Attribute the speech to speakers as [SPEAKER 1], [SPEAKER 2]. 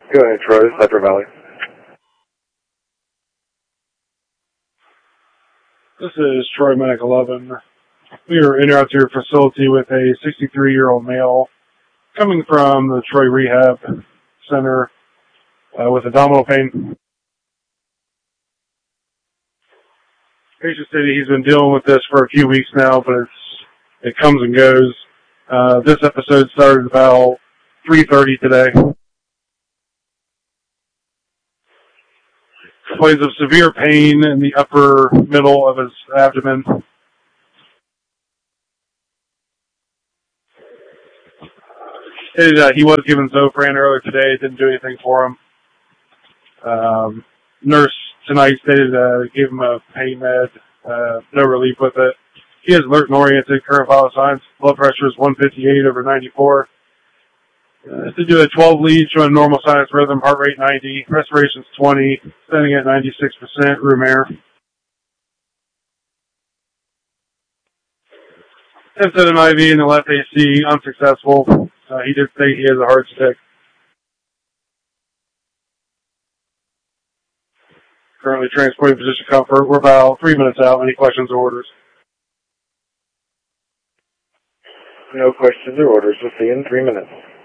[SPEAKER 1] Go ahead, Troy. Cypher Valley.
[SPEAKER 2] This is Troy Medic 11. We are in out to your facility with a 63-year-old male coming from the Troy Rehab Center with abdominal pain. Patient said he's been dealing with this for a few weeks now, but it comes and goes. This episode started about 3:30 today. Complains of severe pain in the upper middle of his abdomen. He was given Zofran earlier today. It didn't do anything for him. Nurse tonight stated gave him a pain med. No relief with it. He is alert and oriented. Current vital signs. Blood pressure is 158/94. To do a 12 lead showing normal sinus rhythm, heart rate 90, respiration's 20, standing at 96%, room air. Attempted an IV in the left AC, unsuccessful. He did state he has a heart stick. Currently transporting physician comfort. We're about 3 minutes out. Any questions or orders?
[SPEAKER 1] No questions or orders. We'll see you in 3 minutes.